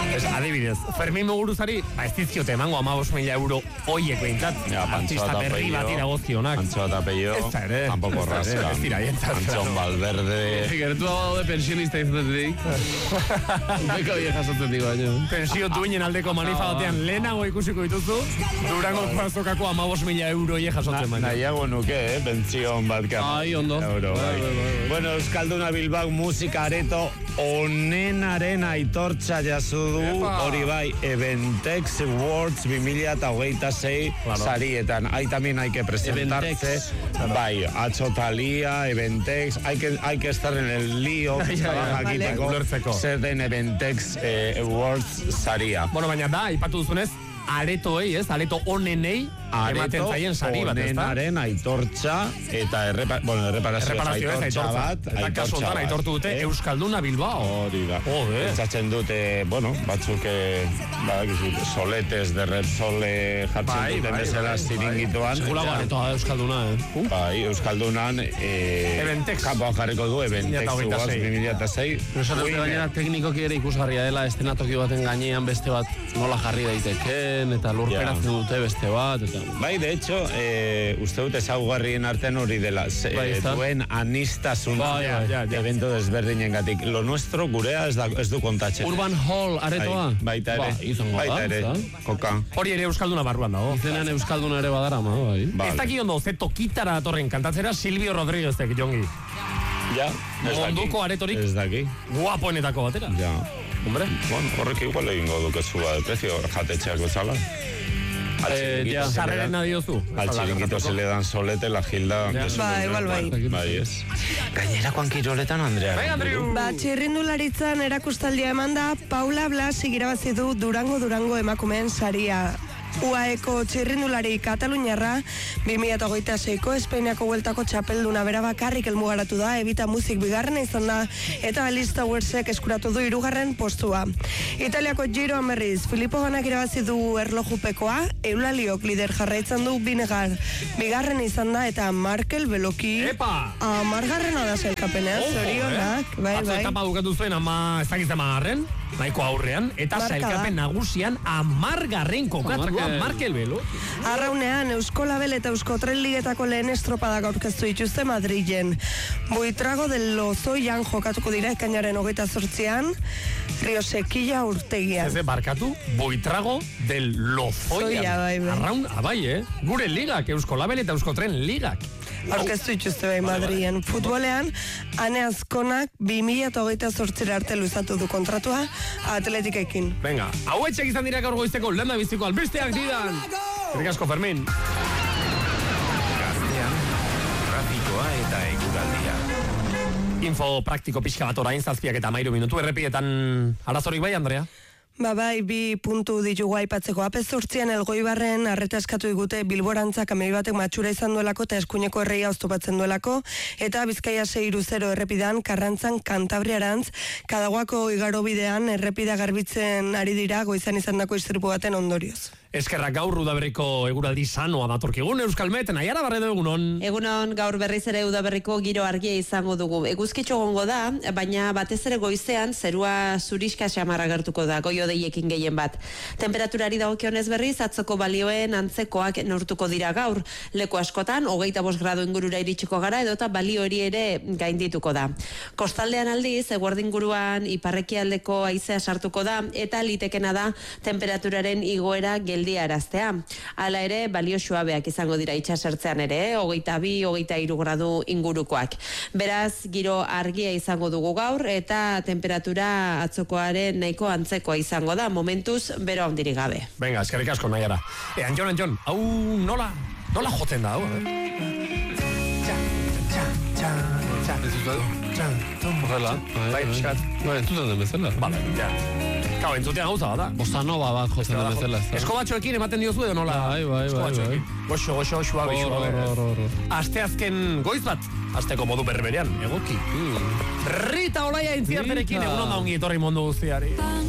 Adibidez, Fermin Muguruzari, ez dizkiote emango 15.000 euro oiek behintzat. Artista berri bat iragozionak. Antxo eta apello, tampoco rasca. Antxon Valverde. Gertu dago de pensionista izatetik. Beko bie jasotzen digo, baina. Pensio duinen aldeko manifa batean lehenago ikusiko dituzu, Durango Kuazokako 15.000 euro oiek jasotzen baina. Nahiago nuke, pentsión bat Ai, ondo. Bueno, Euskalduna Bilbao musika areto onenaren aitortza jaso du, hori bai, Eventex Awards 2026 sarietan. Ahí también hay que presentarse. Bai, Atxo Thalia, Eventex, hay que estar en el lío jakiteko zer den Eventex Awards saria. Bueno, baina da, ipatu duzunez, aretoei, ez? Areto onenei ematen zaien sari bat, ez da? Onenaren aitortza eta erreparazio aitortza bat. Eta kasotan aitortu dute Euskalduna Bilbao. Hori da. Pentsatzen dute, bueno, batzuk soletes de Repsole jartzen duten bezala ziringituan. Segulago aretoa Euskalduna, Bai, Euskaldunan kampoa jarriko du Eventex Awards 2006. Esaten gainera teknikoki ere ikusgarria dela estenatoki baten gainean beste bat nola jarri daiteken eta lurperatzen dute beste bat. Bai, de hecho, uste dut ezaugarrien artean hori dela, duen anistasun evento desberdinen gatik. Lo nuestro gurea ez du kontatzen. Urban Hall aretoa? Baita ere, koka. Hori ere Euskalduna barruan dago. Izenean Euskalduna ere badara, bai. Ez daki ondo, ze tokitara datorren kantatzera Silvio Rodríguezek, Jongi. Ja, Munduko aretorik guapoenetako batera. Ja. Hombre, bueno, horrek igual egingo duke suba de precio, jatetxeak bezala. Sarreren adiozu. Al chiringuito se le dan solete, la Gilda... Bai, ez. Gainerakoan kiroletan, Andrea. Bai, Andreu! Txirrindularitzan erakustaldia eman da, Paula Blas irabazi du Durango emakumeen saria. UAEko txirrindulari Kataluniarra 2026ko Espainiako Bueltako txapelduna bera bakarrik helmugaratu da, Evita Muzik bigarrena izan da, eta Alice Towersek eskuratu du 3. postua. Italiako Giroan berriz, Filippo Ganak irabazi du erlojupekoa, Eulaliok lider jarraitzen du Binegar bigarrena izan da, eta Markel Beloki amargarrena da sailkapenean, zorionak. Atzo etapa dukatu zuen, ez dakiz amargarren, nahiko aurrean, eta sailkapen nagusian 10. kokatu. Markel Belo. Arraunean, Eusko Label eta Eusko Tren Ligetako lehen estropadak aurkeztu dituzte Madrilen. Buitrago del Lozoian jokatuko dira ekainaren 28an, Rio Sequilla urtegian. Ez barkatu, Buitrago del Lozoian. Arraun, bai, gure ligak, Eusko Label eta Eusko Tren Ligak. Aurkeztu dituzte bai Madrilen. Futbolean, Ane Azkonak 2028 arte luzatu du kontratua Atletikekin. Venga, hauetxek izan dira gaur goizteko lehen da biziko albisteak didan. Eskerrik asko, Fermin. Gaztean, trafikoa eta eguraldia. Info praktiko pixka bat orain 7:13 minutu errepietan arazorik bai, Andrea? Bai, 2 puntu ditugu aipatzeko. Apezortzian Elgoibarren arreta eskatu digute Bilborantza kamioi batek matxura izan duelako eta eskuineko erreia oztopatzen duelako, eta Bizkaia 630 errepidan Karrantzan Kantabriarantz Kadaguako igarobidean errepida garbitzen ari dira goizan izandako istripu baten ondorioz. Eskerrak gaur udaberriko eguraldi sanoa datorkigun Euskalmet, Naiara Barredo egunon. Egunon, gaur berriz ere udaberriko giro argia izango dugu. Eguzkitxo gongo da, baina batez ere goizean zerua zuriska xamarra gertuko da, goio deiekin gehien bat. Temperaturari dagokionez berriz, atzoko balioen antzekoak neurtuko dira gaur. Leku askotan, 25 gradu ingurura iritsiko gara, edota balio hori ere gaindituko da. Kostaldean aldiz, eguerdin guruan iparrekialdeko haizea sartuko da, eta litekena da temperaturaren igoera geldiaraztea. Hala ere, balio suabeak izango dira itsasertzean ere, 22-23 gradu ingurukoak. Beraz, giro argia izango dugu gaur, eta temperatura atzokoaren nahiko antzekoa izango da, momentuz bero handirik gabe. Venga, eskerrik asko, Naiara. Anjon, hau nola jotzen da, hau? Horrela. Bai, piskat. Bai, entzuten den bezala. Bale, ja. Kau, entzutea gauza bada. Bossa nova bat jotzen den bezala. Eskobatxoekin ematen diozu edo nola? Bai. Goxo, suabe. Asteazken goiz bat, asteko modu berberean, egoki. Rita Olaia intziarterekin, egunon da ongi etorri mundu guztiari.